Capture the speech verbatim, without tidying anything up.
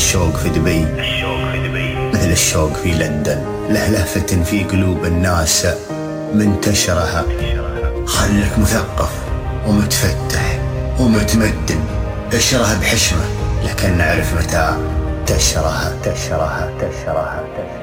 الشوق في دبي مثل الشوق في لندن، له لهفة في قلوب الناس منتشرها. خلك مثقف ومتفتح ومتمدن، اشرها بحشمة لكن نعرف متى تشرها تشرها تشرها تشرها.